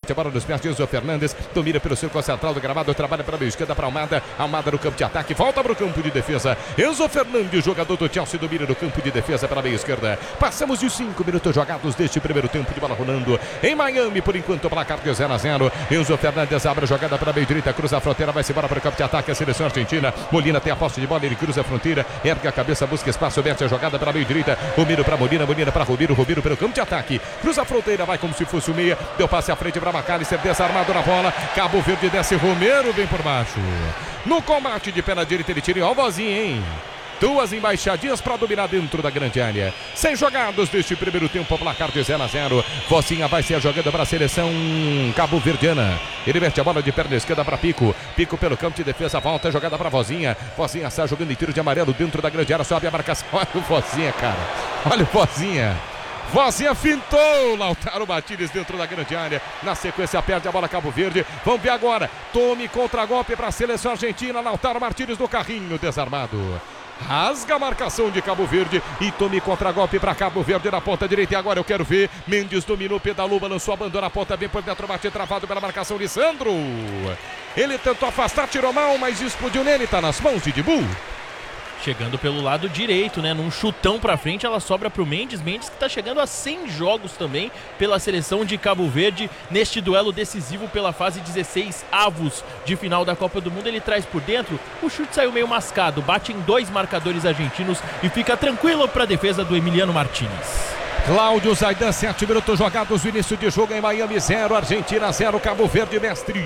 a bola nos pés de Enzo Fernandes, domina pelo círculo central do gramado, trabalha para a meia esquerda para Almada, Almada no campo de ataque, volta para o campo de defesa, Enzo Fernandes, jogador do Chelsea, domina no campo de defesa para a meia esquerda. Passamos de 5 minutos jogados deste primeiro tempo de bola rolando em Miami, por enquanto o placar de 0-0. Enzo Fernandes abre a jogada para a meia direita, cruza a fronteira, vai-se embora para o campo de ataque, a seleção argentina. Molina tem a posse de bola, ele cruza a fronteira, ergue a cabeça, busca espaço, mete a jogada para a meia direita, Romero para Molina, Molina para Romero, Romero pelo campo de ataque, cruza a fronteira, vai como se fosse o meia, deu passe à frente para McAllister, desarmado na bola, Cabo Verde desce, Romero vem por baixo. No combate de pé na direita, ele tira o Vozinha, hein? Duas embaixadinhas para dominar dentro da grande área. 6 jogados deste primeiro tempo, placar de 0-0. Vozinha vai ser a jogada para a seleção cabo-verdiana. Ele mete a bola de perna esquerda para Pico. Pico pelo campo de defesa, volta a jogada para Vozinha. Vozinha está jogando em tiro de amarelo dentro da grande área, sobe a marcação. Olha o Vozinha, cara. Olha o Vozinha. Vozinha fintou Lautaro Martínez dentro da grande área. Na sequência perde a bola Cabo Verde. Vamos ver agora. Tome contra-golpe para a seleção argentina. Lautaro Martínez no carrinho desarmado. Rasga a marcação de Cabo Verde e tome contra-golpe para Cabo Verde na ponta direita. E agora eu quero ver. Mendes dominou, pedalou, balançou, abandona a ponta, vem por dentro, bate travado pela marcação de Sandro. Ele tentou afastar, tirou mal, mas explodiu nele. Tá nas mãos de Dibu. Chegando pelo lado direito, né? Num chutão pra frente, ela sobra pro Mendes. Mendes que tá chegando a 100 jogos também pela seleção de Cabo Verde. Neste duelo decisivo pela fase 16 avos de final da Copa do Mundo. Ele traz por dentro, o chute saiu meio mascado. Bate em 2 marcadores argentinos e fica tranquilo pra defesa do Emiliano Martínez. Cláudio Zaidan, 7 minutos jogados, o início de jogo em Miami, 0, Argentina 0, Cabo Verde, mestre.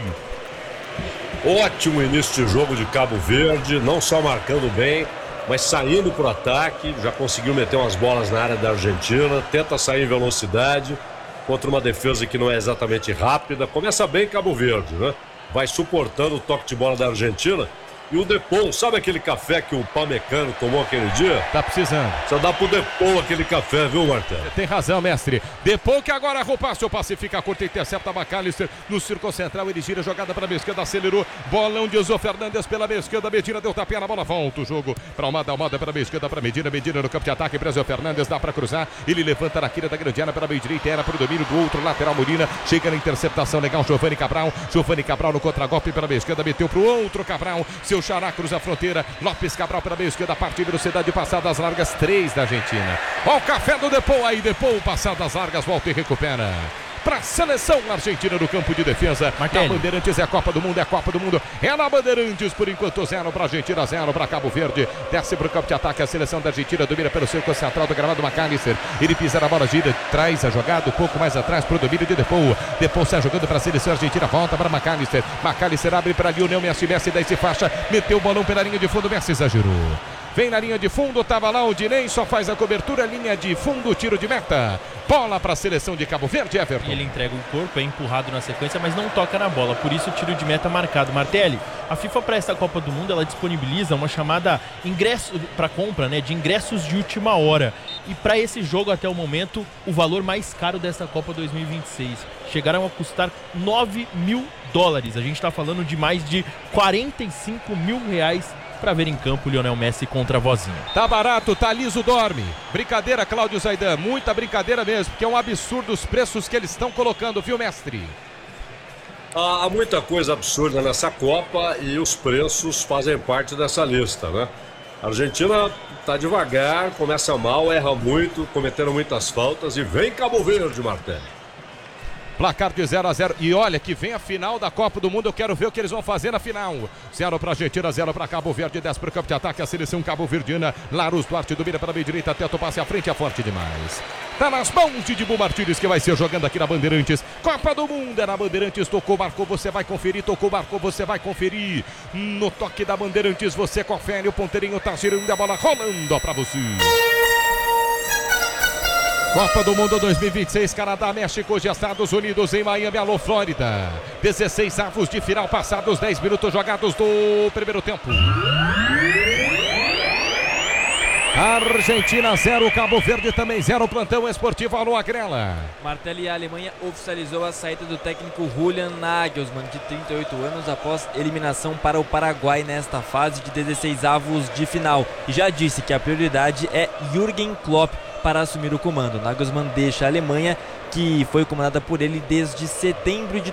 Ótimo início de jogo de Cabo Verde, não só marcando bem, mas saindo para o ataque, já conseguiu meter umas bolas na área da Argentina, tenta sair em velocidade, contra uma defesa que não é exatamente rápida. Começa bem Cabo Verde, né? Vai suportando o toque de bola da Argentina. E o Depou, sabe aquele café que o Pamecano tomou aquele dia? Tá precisando. Só dá pro Depou aquele café, viu, Martelo? Tem razão, mestre. Depou que agora roupa, seu passe fica curto, intercepta McAllister no círculo central, ele gira, jogada para a esquerda, acelerou, bolão de Enzo Fernandes pela esquerda, Medina deu tapinha na bola, volta o jogo para Almada pela esquerda, para Medina no campo de ataque, para Enzo Fernandes, dá para cruzar, ele levanta na quina da grande área pela meia direita, era para o domínio do outro lateral, Molina, chega na interceptação legal, Giovanni Cabral no contra-golpe pela esquerda, meteu para o outro Cabral, seu xará cruza a fronteira, Lopes Cabral pela meia esquerda, parte de velocidade, passadas largas, 3 da Argentina. Olha o café do Depou aí, Depou, passadas largas, volta e recupera. Para a seleção argentina no campo de defesa. Na Bandeirantes é a Copa do Mundo, é na Bandeirantes, por enquanto 0 para a Argentina, 0 para Cabo Verde. Desce para o campo de ataque, a seleção da Argentina domina pelo círculo central do gramado, McAllister. Ele pisa na bola, gira, traz a jogada um pouco mais atrás para o domínio de Depou. Depou sai jogando para a seleção argentina, volta para McAllister. McAllister abre para Lionel Messi, daí se faixa, meteu o balão pela linha de fundo, Messi exagerou. Vem na linha de fundo, tava lá o Dinei, só faz a cobertura, linha de fundo, tiro de meta. Bola para a seleção de Cabo Verde, Everton. Ele entrega o corpo, é empurrado na sequência, mas não toca na bola, por isso o tiro de meta marcado. Martelli, a FIFA para esta Copa do Mundo, ela disponibiliza uma chamada ingresso para compra, né, de ingressos de última hora. E para esse jogo até o momento, o valor mais caro dessa Copa 2026 chegaram a custar $9 mil. A gente está falando de mais de R$45 mil para ver em campo Lionel Messi contra a Vozinha. Tá barato, tá liso, dorme. Brincadeira, Cláudio Zaidan, muita brincadeira mesmo, porque é um absurdo os preços que eles estão colocando, viu, mestre? Há muita coisa absurda nessa Copa e os preços fazem parte dessa lista, né? A Argentina tá devagar, começa mal, erra muito, cometendo muitas faltas e vem Cabo Verde, Martelli. Placar de 0-0. E olha que vem a final da Copa do Mundo. Eu quero ver o que eles vão fazer na final. 0 para a Argentina, 0 para Cabo Verde. 10 para o campo de ataque. A seleção cabo-verdiana. Larus Duarte domina pela meia direita. Tenta o passe à frente. É forte demais. Tá nas mãos de Dibu Martínez, que vai ser jogando aqui na Bandeirantes. Copa do Mundo é na Bandeirantes. Tocou, marcou, você vai conferir. Tocou, marcou, você vai conferir. No toque da Bandeirantes, você confere. O ponteirinho tá girando, a bola rolando para você. Copa do Mundo 2026, Canadá, México e Estados Unidos em Miami, alô Flórida. 16 avos de final passados, 10 minutos jogados do primeiro tempo. Argentina 0, Cabo Verde também 0, plantão esportivo, alô Agrela. Martelli, a Alemanha oficializou a saída do técnico Julian Nagelsmann, de 38 anos, após eliminação para o Paraguai nesta fase de 16 avos de final. E já disse que a prioridade é Jürgen Klopp para assumir o comando. Nagelsmann deixa a Alemanha, que foi comandada por ele desde setembro de